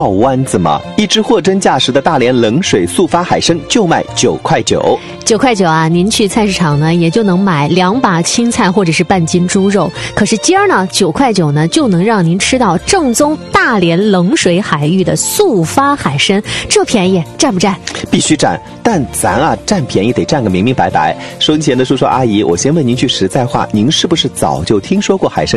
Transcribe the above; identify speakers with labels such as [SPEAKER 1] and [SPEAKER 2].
[SPEAKER 1] 弯子吗？一只货真价实的大连冷水速发海参就卖9块9。
[SPEAKER 2] 9块9啊，您去菜市场呢也就能买2把青菜或者是半斤猪肉。可是今儿呢，9块9呢就能让您吃到正宗大连冷水海域的速发海参，这便宜占不占？
[SPEAKER 1] 必须占，但咱啊占便宜得占个明明白白。收银前的叔叔阿姨，我先问您句实在话，您是不是早就听说过海参